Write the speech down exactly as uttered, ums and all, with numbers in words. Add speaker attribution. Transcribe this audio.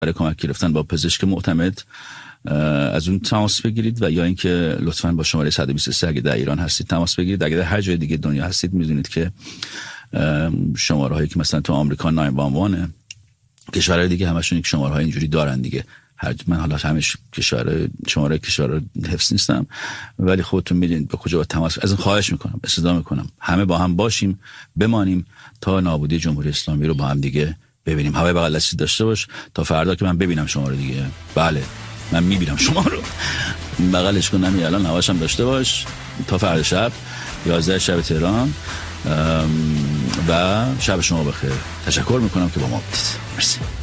Speaker 1: برای کمک گرفتن با پزشک معتمد از اون تماس بگیرید و یا اینکه لطفاً با شماره صد و بیست و سه اگه در ایران هستید تماس بگیرید. اگه در هر جای دیگه دنیا هستید میدونید که شماره هایی که مثلا تو آمریکا نه یک یک کشورهای دیگه همشون یک شماره های اینجوری دارن دیگه. هر من حالا همش کشور شماره کشور حفظ نیستم ولی خودتون میدونید به کجا تماس. از این خواهش میکنم، استدعا میکنم همه با هم باشیم، بمانیم تا نابودی جمهوری اسلامی رو با هم دیگه ببینیم. هوای بغل دستی داشته باش تا فردا که من ببینم شما رو دیگه. بله من میبینم شما رو، بغلش کنم الان هواشم داشته باش تا فردا شب یازده شب تهران و شب شما بخیر. تشکر میکنم که با ما بودید. مرسی.